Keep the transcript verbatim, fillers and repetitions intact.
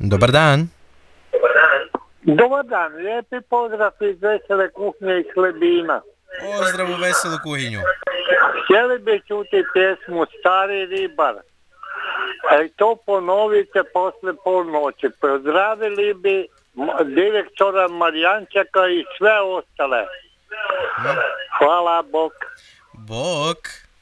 Dobar dan. Dobar dan, lijepi pozdrav iz Vesele kuhinje iz Hlebina. Pozdrav u Veselu kuhinju. Htjeli bi čuti pjesmu Stari ribar. E, to ponovite posle polnoći. Pozdravili bi direktora Marijančaka i sve ostale. Hvala, Bog. Bog.